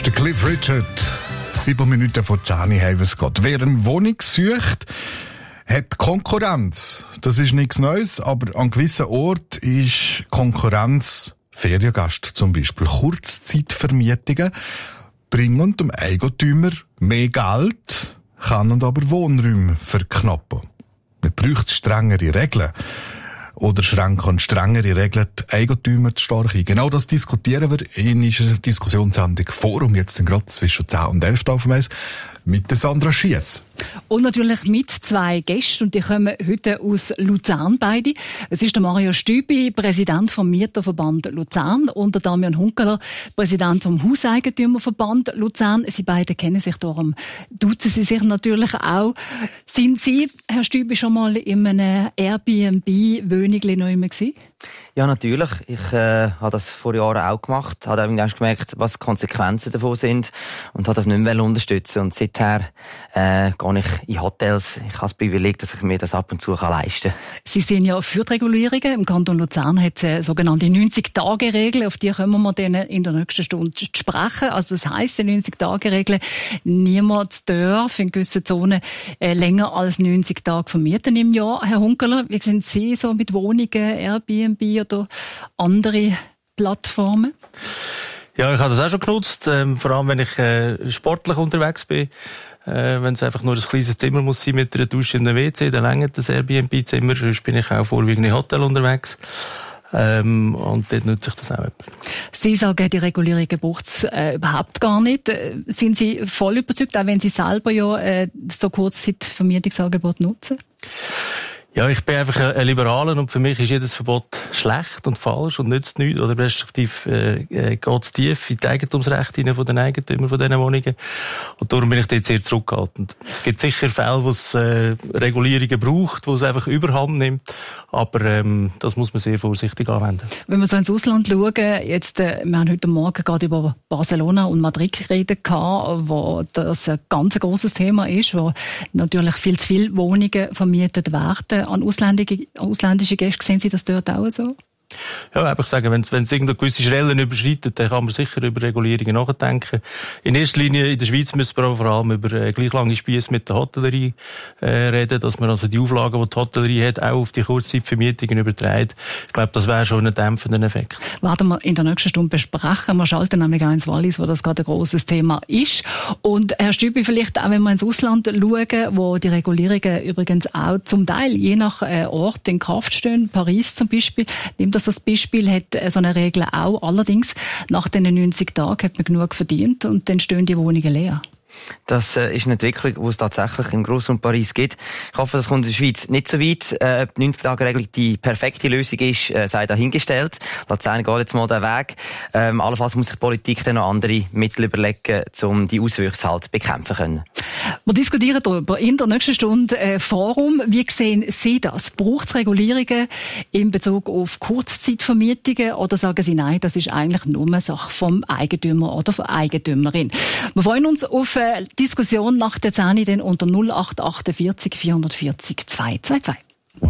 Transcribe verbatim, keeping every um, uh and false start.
der Cliff Richard. Sieben Minuten vor zehn haben wir es geht. Wer eine Wohnung sucht, hat Konkurrenz. Das ist nichts Neues, aber an gewissen Orten ist Konkurrenz Feriengast zum Beispiel. Kurzzeitvermietungen bringen dem Eigentümer mehr Geld, können aber Wohnräume verknappen. Man braucht strengere Regeln. Oder schränken strengere Regeln die Eigentümer zu stark ein. Genau das diskutieren wir in unserer Diskussionssendung Forum, jetzt gerade zwischen zehn und elf auf dem Eis, mit der Sandra Schiess. Und natürlich mit zwei Gästen, und die kommen heute aus Luzern beide. Es ist der Mario Stübi, Präsident vom Mieterverband Luzern, und der Damian Hunkeler, Präsident vom Hauseigentümerverband Luzern. Sie beide kennen sich, darum duzen Sie sich natürlich auch. Sind Sie, Herr Stübi, schon mal in einem Airbnb-Wönigli noch immer gewesen? Ja, natürlich. Ich äh, habe das vor Jahren auch gemacht, habe irgendwann gemerkt, was die Konsequenzen davon sind, und habe das nicht mehr unterstützen. Und seither äh, gehe ich in Hotels. Ich habe das Privileg, dass ich mir das ab und zu leisten kann. Sie sind ja für die Regulierungen. Im Kanton Luzern hat es eine sogenannte neunzig-Tage-Regel. Auf die können wir dann in der nächsten Stunde sprechen. Also das heisst, die neunzig-Tage-Regel, niemand darf in gewissen Zonen äh, länger als neunzig Tage vermieten im Jahr. Herr Hunkeler, wie sind Sie so mit Wohnungen, Airbnb oder andere Plattformen? Ja, ich habe das auch schon genutzt, ähm, vor allem wenn ich äh, sportlich unterwegs bin. Äh, wenn es einfach nur ein kleines Zimmer muss sein mit einer Dusche und einem W C, dann reicht das Airbnb-Zimmer. Sonst bin ich auch vorwiegend in Hotel unterwegs. Ähm, und dort nutze ich das auch. Sie sagen, die Regulierung braucht es äh, überhaupt gar nicht. Sind Sie voll überzeugt, auch wenn Sie selber ja äh, so Kurzzeitvermietungsangebot nutzen? Ja, ich bin einfach ein Liberaler, und für mich ist jedes Verbot schlecht und falsch und nützt nichts. Oder respektive äh, geht es tief in die Eigentumsrechte hinein von den Eigentümern von diesen Wohnungen. Und darum bin ich dort sehr zurückhaltend. Es gibt sicher Fälle, wo es äh, Regulierungen braucht, wo es einfach Überhand nimmt. Aber ähm, das muss man sehr vorsichtig anwenden. Wenn wir so ins Ausland schauen, jetzt, äh, wir haben heute Morgen gerade über Barcelona und Madrid geredet, wo das ein ganz grosses Thema ist, wo natürlich viel zu viele Wohnungen vermietet werden an ausländische, ausländische Gäste. Sehen Sie das dort auch so? Ja, einfach sagen, wenn es, wenn es irgendeine gewisse Schwellen überschreitet, dann kann man sicher über Regulierungen nachdenken. In erster Linie in der Schweiz müssen wir aber vor allem über äh, gleich lange Spiesse mit der Hotellerie äh, reden, dass man also die Auflagen, die die Hotellerie hat, auch auf die Kurzzeitvermietungen überträgt. Ich glaube, das wäre schon ein dämpfender Effekt. Werden wir in der nächsten Stunde besprechen. Wir schalten nämlich auch ins Wallis, wo das gerade ein grosses Thema ist. Und Herr Stübi, vielleicht auch, wenn wir ins Ausland schauen, wo die Regulierungen übrigens auch zum Teil je nach äh, Ort in Kraft stehen, Paris zum Beispiel, nimmt das das Beispiel, hat so eine Regel auch. Allerdings, nach den neunzig Tagen hat man genug verdient und dann stehen die Wohnungen leer. Das äh, ist eine Entwicklung, die es tatsächlich im Grossraum Paris gibt. Ich hoffe, das kommt in der Schweiz nicht so weit. Äh, ob die neunzig-Tage-Regelung die perfekte Lösung ist, äh, sei dahingestellt. Luzern geht jetzt mal den Weg. Ähm, allenfalls muss sich die Politik dann noch andere Mittel überlegen, um die Auswüchse halt bekämpfen zu können. Wir diskutieren darüber in der nächsten Stunde äh, Forum. Wie sehen Sie das? Braucht es Regulierungen in Bezug auf Kurzzeitvermietungen, oder sagen Sie, nein, das ist eigentlich nur eine Sache vom Eigentümer oder von Eigentümerin? Wir freuen uns auf eine Diskussion nach der zehn unter null acht achtundvierzig vierhundertvierzig zweihundertvierzig.